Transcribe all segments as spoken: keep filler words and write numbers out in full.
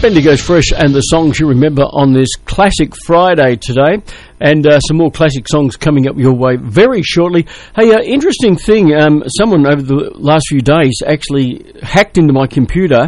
Bendigo's Fresh and the songs you remember on this classic Friday today, and uh, some more classic songs coming up your way very shortly. Hey, uh, interesting thing, um, someone over the last few days actually hacked into my computer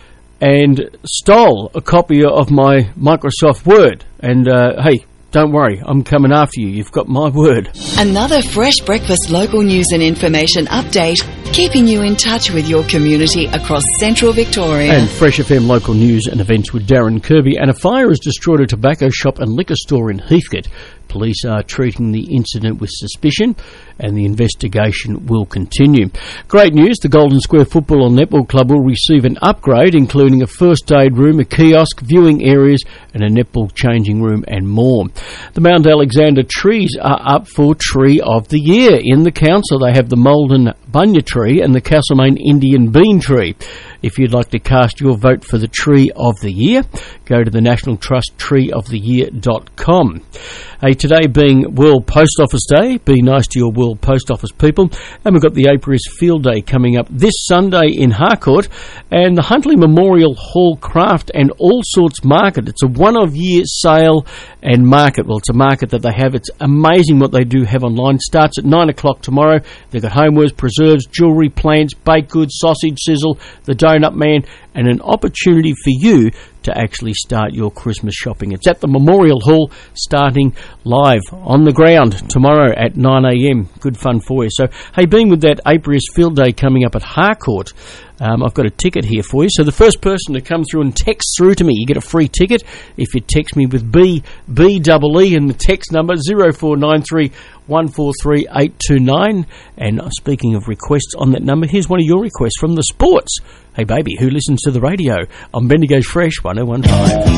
and stole a copy of my Microsoft Word, and uh, hey, don't worry, I'm coming after you. You've got my word. Another Fresh Breakfast local news and information update, keeping you in touch with your community across central Victoria. And Fresh F M local news and events with Darren Kirby. And a fire has destroyed a tobacco shop and liquor store in Heathcote. Police are treating the incident with suspicion, and the investigation will continue. Great news, the Golden Square Football and Netball Club will receive an upgrade, including a first aid room, a kiosk, viewing areas, and a netball changing room, and more. The Mount Alexander trees are up for Tree of the Year. In the council, they have the Malden Bunya tree and the Castlemaine Indian Bean tree. If you'd like to cast your vote for the Tree of the Year, go to the National Trust tree of the year dot com. Hey, today being World Post Office Day, be nice to your World Post Office people. And we've got the Apres Field Day coming up this Sunday in Harcourt, and the Huntley Memorial Hall Craft and All Sorts Market. It's a one-of-year sale and market. Well, it's a market that they have. It's amazing what they do have online. Starts at nine o'clock tomorrow. They've got homewares, preserves, jewellery, plants, baked goods, sausage sizzle, the Donut Man, and an opportunity for you to actually start your Christmas shopping. It's at the Memorial Hall, starting live on the ground tomorrow at nine a.m. Good fun for you. So, hey, being with that Apres Field Day coming up at Harcourt, um, I've got a ticket here for you. So the first person to come through and text through to me, you get a free ticket if you text me with B, B double E, and the text number zero four nine three one four three eight two nine. And speaking of requests on that number, here's one of your requests from the sports. Hey baby, who listens to the radio? I'm Bendigo's Fresh one oh one point five.